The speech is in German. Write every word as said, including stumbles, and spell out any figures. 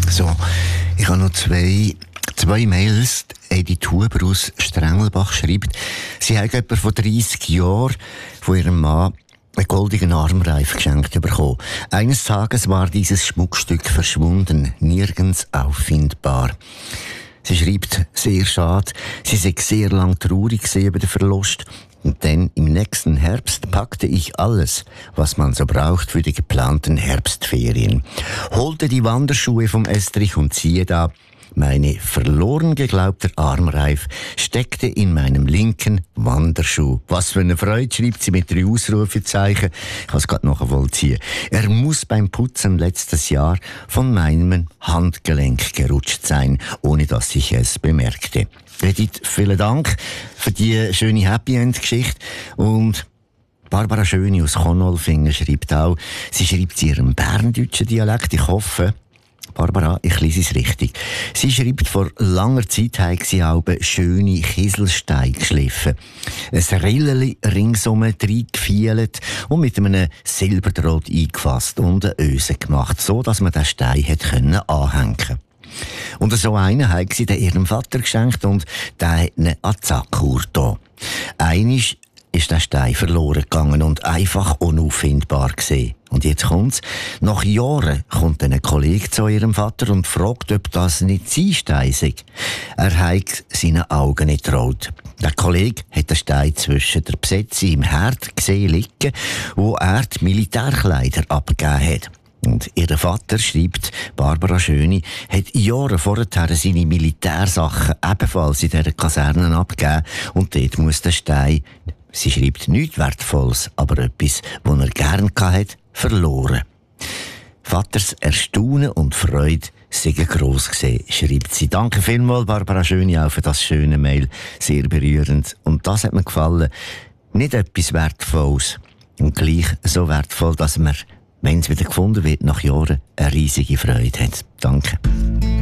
So, ich habe noch zwei, zwei Mails. Edith Huber aus Strengelbach schreibt, sie hat etwa vor dreissig Jahren von ihrem Mann einen goldenen Armreif geschenkt bekommen. Eines Tages war dieses Schmuckstück verschwunden, nirgends auffindbar. Sie schreibt, sehr schade, sie sei sehr lang traurig über den Verlust. Und dann im nächsten Herbst packte ich alles, was man so braucht für die geplanten Herbstferien. Holte die Wanderschuhe vom Estrich und siehe da, meine verloren geglaubter Armreif steckte in meinem linken Wanderschuh. Was für eine Freude, schreibt sie mit drei Ausrufezeichen. Ich kann es gerade nachvollziehen. Er muss beim Putzen letztes Jahr von meinem Handgelenk gerutscht sein, ohne dass ich es bemerkte. Edith, vielen Dank für die schöne Happy End Geschichte. Und Barbara Schöni aus Konolfingen schreibt auch, sie schreibt sie ihrem berndeutschen Dialekt. Ich hoffe, Barbara, ich lese es richtig. Sie schreibt, vor langer Zeit habe sie auch schöne Kieselsteine geschliffen. Ein Rilleli ringsum reingefielt und mit einem Silberdraht eingefasst und eine Öse gemacht, so dass man den Stein hätte anhängen können. Und so einen hat sie ihrem Vater geschenkt und der hat ihn an die Sackur getan. Einmal ist der Stein verloren gegangen und einfach unauffindbar gesehen. Und jetzt kommt's. Nach Jahren kommt ein Kollege zu ihrem Vater und fragt, ob das nicht sein Stein sei. Er hat seinen Augen nicht getraut. Der Kollege hat den Stein zwischen der Besetzung im Herd gesehen liegen, wo er die Militärkleider abgegeben hat. Und ihr Vater, schreibt Barbara Schöni, hat Jahre vorher seine Militärsachen ebenfalls in dieser Kaserne abgegeben und dort muss der Stein, sie schreibt nichts Wertvolles, aber etwas, das er gern hatte, verloren. Vaters Erstaunen und Freude seien gross gewesen, schreibt sie. Danke vielmals, Barbara Schöni, auch für das schöne Mail. Sehr berührend. Und das hat mir gefallen. Nicht etwas Wertvolles. Und gleich so wertvoll, dass man, wenn es wieder gefunden wird, nach Jahren eine riesige Freude hat. Danke.